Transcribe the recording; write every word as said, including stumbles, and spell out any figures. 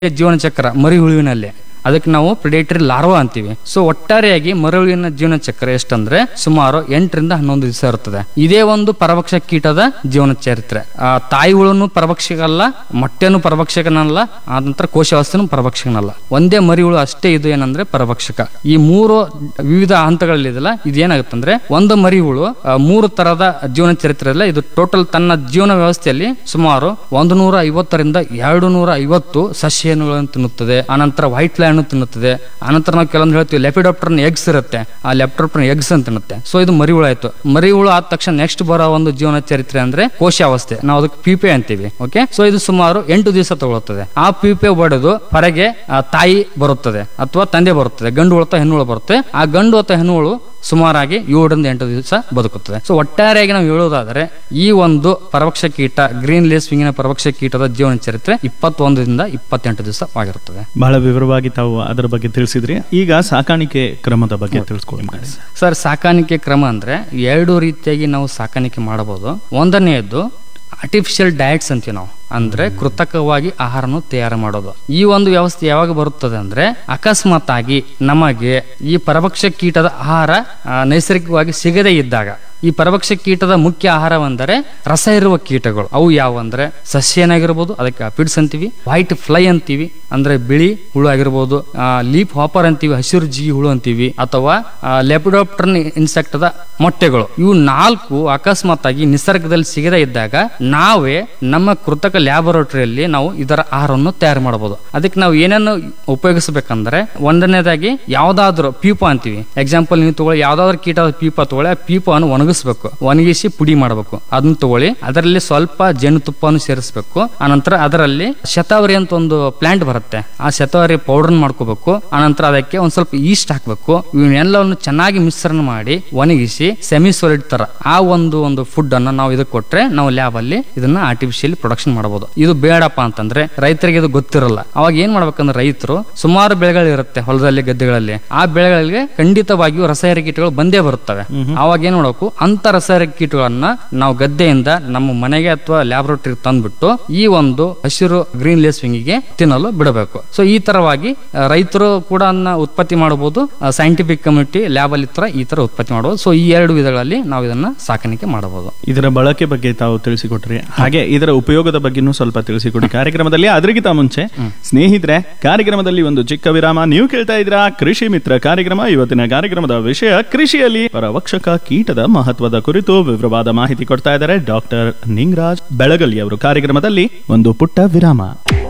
ಜೀವನ ಚಕ್ರ ಮರಿ ಹುಳುವಿನಲ್ಲಿ ಅದಕ್ಕೆ ನಾವು ಪ್ರಿಡೇಟರಿ ಲಾರ್ವಾ ಅಂತೀವಿ. ಸೊ ಒಟ್ಟಾರೆಯಾಗಿ ಮರಳುವಿನ ಜೀವನ ಚಕ್ರ ಎಷ್ಟಂದ್ರೆ ಸುಮಾರು ಎಂಟರಿಂದ ಹನ್ನೊಂದು ದಿವಸ ಇರ್ತದೆ. ಇದೇ ಒಂದು ಪರಭಕ್ಷ ಕೀಟದ ಜೀವನ ಚರಿತ್ರೆ. ಆ ತಾಯಿ ಹುಳುನು ಪರಭಕ್ಷಕಲ್ಲ, ಮೊಟ್ಟೆನು ಪರಭಕ್ಷಕನಲ್ಲ, ಆ ನಂತರ ಕೋಶವಾಸ್ತನು ಪರಭಕ್ಷಕನಲ್ಲ. ಒಂದೇ ಮರಿ ಹುಳು ಅಷ್ಟೇ ಇದು ಏನಂದ್ರೆ ಪರಭಕ್ಷಕ. ಈ ಮೂರು ವಿವಿಧ ಹಂತಗಳಲ್ಲಿದೆಲ್ಲ ಇದೇನಾಗುತ್ತಂದ್ರೆ ಒಂದು ಮರಿ ಹುಳು ಮೂರು ತರದ ಜೀವನ ಚರಿತ್ರೆ ಇಲ್ಲ. ಇದು ಟೋಟಲ್ ತನ್ನ ಜೀವನ ವ್ಯವಸ್ಥೆಯಲ್ಲಿ ಸುಮಾರು ಒಂದು ನೂರ ಐವತ್ತರಿಂದ ಎರಡು ನೂರ ಐವತ್ತು ಸಸ್ಯಗಳನ್ನು ತಿನ್ನುತ್ತದೆ. ಆನಂತರ ವೈಟ್ ಫ್ಲೈ ಹಣ್ಣು ತಿನ್ನುತ್ತದೆ. ಆನಂತರ ನಾವು ಕೆಲವೊಂದು ಹೇಳ್ತೀವಿ ಲೆಪಿಡಾಪ್ಟರ್ನ ಎಗ್ಸ್ ಇರುತ್ತೆ, ಆ ಲೆಪಿಡಾಪ್ಟರ್ನ ಎಗ್ಸ್ ಅಂತ ತಿನ್ನುತ್ತೆ. ಸೊ ಇದು ಮರಿ ಹುಳು ಆಯ್ತು. ಮರಿ ಹುಳು ಆದ ತಕ್ಷಣ ನೆಕ್ಸ್ಟ್ ಬರೋ ಒಂದು ಜೀವನ ಚರಿತ್ರೆ ಅಂದ್ರೆ ಕೋಶಾವಸ್ಥೆ, ನಾವು ಅದಕ್ಕೆ ಪೀಪೆ ಅಂತೀವಿ. ಓಕೆ, ಸೊ ಇದು ಸುಮಾರು ಎಂಟು ದಿವಸ ತಗೊಳ್ಳುತ್ತದೆ. ಆ ಪೀಪೆ ಬಡಿದು ಹೊರಗೆ ತಾಯಿ ಬರುತ್ತದೆ ಅಥವಾ ತಂದೆ ಬರುತ್ತದೆ, ಗಂಡು ಹುಳು ಅಥವಾ ಹೆಣ್ಣು ಹುಳು ಬರುತ್ತೆ. ಆ ಗಂಡು ಅಥವಾ ಹೆಣ್ಣು ಹುಳು ಸುಮಾರಾಗಿ ಏಳರಿಂದ ಎಂಟು ದಿವಸ ಬದುಕುತ್ತದೆ. ಸೊ ಒಟ್ಟಾರೆಯಾಗಿ ನಾವು ಹೇಳುವುದಾದರೆ ಈ ಒಂದು ಪರಭಕ್ಷ ಕೀಟ ಗ್ರೀನ್ ಲೇಸ್ ವಿಂಗಿನ ಪರಭಕ್ಷ ಕೀಟದ ಜೀವನ ಚರಿತ್ರೆ ಇಪ್ಪತ್ತೊಂದರಿಂದ ಇಪ್ಪತ್ತೆಂಟು ದಿವಸ ಆಗಿರುತ್ತದೆ. ಬಹಳ ವಿವರವಾಗಿ ತಾವು ಅದರ ಬಗ್ಗೆ ತಿಳಿಸಿದ್ರಿ. ಈಗ ಸಾಕಾಣಿಕೆ ಕ್ರಮದ ಬಗ್ಗೆ ತಿಳಿಸ್ಕೊಡಿ ಸರ್. ಸಾಕಾಣಿಕೆ ಕ್ರಮ ಅಂದ್ರೆ ಎರಡು ರೀತಿಯಾಗಿ ನಾವು ಸಾಕಾಣಿಕೆ ಮಾಡಬಹುದು. ಒಂದನೆಯದ್ದು ಆರ್ಟಿಫಿಷಿಯಲ್ ಡಯಟ್ಸ್ ಅಂತೀವಿ ನಾವು, ಅಂದ್ರೆ ಕೃತಕವಾಗಿ ಆಹಾರನು ತಯಾರು ಮಾಡೋದು. ಈ ಒಂದು ವ್ಯವಸ್ಥೆ ಯಾವಾಗ ಬರುತ್ತದೆ ಅಂದ್ರೆ ಅಕಸ್ಮಾತ್ ಆಗಿ ನಮಗೆ ಈ ಪರಭಕ್ಷ ಕೀಟದ ಆಹಾರ ನೈಸರ್ಗಿಕವಾಗಿ ಸಿಗದೇ ಇದ್ದಾಗ. ಈ ಪರಭಕ್ಷ ಕೀಟದ ಮುಖ್ಯ ಆಹಾರವೆಂದರೆ ರಸ ಇರುವ ಕೀಟಗಳು. ಅವು ಯಾವ ಅಂದ್ರೆ ಸಸ್ಯ ಏನಾಗಿರ್ಬೋದು, ಅದಕ್ಕೆ ಅಪಿಡ್ಸ್ ಅಂತೀವಿ, ವೈಟ್ ಫ್ಲೈ ಅಂತೀವಿ ಅಂದ್ರೆ ಬಿಳಿ ಹುಳು ಆಗಿರ್ಬೋದು, ಲೀಪ್ ಹಾಪರ್ ಅಂತೀವಿ ಹಸಿರು ಜೀವಿ ಹುಳು ಅಂತೀವಿ, ಅಥವಾ ಲೆಪಿಡಾಪ್ಟರ್ ಇನ್ಸೆಕ್ಟ್ ದ ಮೊಟ್ಟೆಗಳು. ಇವು ನಾಲ್ಕು ಅಕಸ್ಮಾತ್ ಆಗಿ ನಿಸರ್ಗದಲ್ಲಿ ಸಿಗದೇ ಇದ್ದಾಗ ನಾವೇ ನಮ್ಮ ಕೃತಕ ಲ್ಯಾಬೊರೇಟರಿಯಲ್ಲಿ ನಾವು ಇದರ ಆಹಾರವನ್ನು ತಯಾರು ಮಾಡಬಹುದು. ಅದಕ್ಕೆ ನಾವು ಏನೇನು ಉಪಯೋಗಿಸಬೇಕಂದ್ರೆ ಒಂದನೇದಾಗಿ ಯಾವ್ದಾದ್ರು ಪೀಪ ಅಂತೀವಿ. ಎಕ್ಸಾಂಪಲ್ ನೀವು ತಗೊಳ್ಳಿ, ಯಾವ್ದಾದ್ರು ಕೀಟದ ಪೀಪ ತಗೊಳ್ಳಿ, ಆ ಪೀಪವನ್ನು ಒಣಗಿಸ್ಬೇಕು, ಒಣಗಿಸಿ ಪುಡಿ ಮಾಡಬೇಕು. ಅದನ್ನ ತಗೊಳ್ಳಿ, ಅದರಲ್ಲಿ ಸ್ವಲ್ಪ ಜೇನುತುಪ್ಪವನ್ನು ಸೇರಿಸಬೇಕು. ಆನಂತರ ಅದರಲ್ಲಿ ಶತಾವರಿ ಅಂತ ಒಂದು ಪ್ಲಾಂಟ್ ಬರುತ್ತೆ, ಆ ಶತಾವರಿ ಪೌಡರ್ ಮಾಡ್ಕೋಬೇಕು. ಆನಂತರ ಅದಕ್ಕೆ ಒಂದ್ ಸ್ವಲ್ಪ ಈಸ್ಟ್ ಹಾಕ್ಬೇಕು. ಇವನ್ನೆಲ್ಲವನ್ನು ಚೆನ್ನಾಗಿ ಮಿಶ್ರಣ ಮಾಡಿ ಒಣಗಿಸಿ ಸೆಮಿ ಸಾಲಿಡ್ ತರ ಆ ಒಂದು ಒಂದು ಫುಡ್ ಅನ್ನ ನಾವು ಇದಕ್ಕೆ ಕೊಟ್ರೆ ನಾವು ಲ್ಯಾಬ್ ಅಲ್ಲಿ ಇದನ್ನ ಆರ್ಟಿಫಿಷಿಯಲಿ ಪ್ರೊಡಕ್ಷನ್ ಮಾಡಬಹುದು. ಇದು ಬೇಡಪ್ಪ ಅಂತಂದ್ರೆ ರೈತರಿಗೆ ಇದು ಗೊತ್ತಿರಲ್ಲ. ಅವಾಗ ಏನ್ ಮಾಡ್ಬೇಕಂದ್ರೆ ರೈತರು ಸುಮಾರು ಬೆಳೆಗಳು ಇರುತ್ತೆ ಹೊಲದಲ್ಲಿ ಗದ್ದೆಗಳಲ್ಲಿ, ಆ ಬೆಳೆಗಳಿಗೆ ಖಂಡಿತವಾಗಿಯೂ ರಸಾಯನಿಕ ಕೀಟಗಳು ಬಂದೇ ಬರುತ್ತವೆ. ಅವಾಗ ಏನ್ ಮಾಡಬೇಕು, ಅಂತ ರಸಾಯನಿಕ ಕೀಟಗಳನ್ನ ನಾವು ಗದ್ದೆಯಿಂದ ನಮ್ಮ ಮನೆಗೆ ಅಥವಾ ಲ್ಯಾಬೊರೇಟರಿ ತಂದ್ಬಿಟ್ಟು ಈ ಒಂದು ಹಸಿರು ಗ್ರೀನ್ ಲೇಸ್ ವಿಂಗಿಗೆ ತಿನ್ನಲು ಬಿಡಬೇಕು. ಸೊ ಈ ತರವಾಗಿ ರೈತರು ಕೂಡ ಉತ್ಪತ್ತಿ ಮಾಡಬಹುದು, ಸೈಂಟಿಫಿಕ್ ಕಮ್ಯುನಿಟಿ ಲ್ಯಾಬ್ ಅಲ್ಲಿ ಈ ತರ ಉತ್ಪತ್ತಿ ಮಾಡಬಹುದು. ಸೊ ಈ ಎರಡು ವಿಧಗಳಲ್ಲಿ ನಾವು ಇದನ್ನ ಸಾಕಾಣಿಕೆ ಮಾಡಬಹುದು. ಇದರ ಬಳಕೆ ಬಗ್ಗೆ ತಾವು ತಿಳಿಸಿಕೊಟ್ರಿ, ಹಾಗೆ ಇದರ ಉಪಯೋಗದ ಬಗ್ಗೆನೂ ಸ್ವಲ್ಪ ತಿಳಿಸಿಕೊಡಿ ಕಾರ್ಯಕ್ರಮದಲ್ಲಿ. ಅದರಿಗಿಂತ ಮುಂಚೆ ಸ್ನೇಹಿತರೆ, ಕಾರ್ಯಕ್ರಮದಲ್ಲಿ ಒಂದು ಚಿಕ್ಕ ವಿರಾಮ. ನೀವು ಕೇಳ್ತಾ ಇದ್ದೀರಾ ಕೃಷಿ ಮಿತ್ರ ಕಾರ್ಯಕ್ರಮ. ಇವತ್ತಿನ ಕಾರ್ಯಕ್ರಮದ ವಿಷಯ ಕೃಷಿಯಲ್ಲಿ ಪರಭಕ್ಷಕ ಕೀಟದ ಮಹತ್ವದ ಕುರಿತು ವಿವರವಾದ ಮಾಹಿತಿ ಕೊಡ್ತಾ ಇದ್ದಾರೆ ಡಾಕ್ಟರ್ ನಿಂಗರಾಜ್ ಬೆಳಗಲಿ ಅವರು. ಕಾರ್ಯಕ್ರಮದಲ್ಲಿ ಒಂದು ಪುಟ್ಟ ವಿರಾಮ.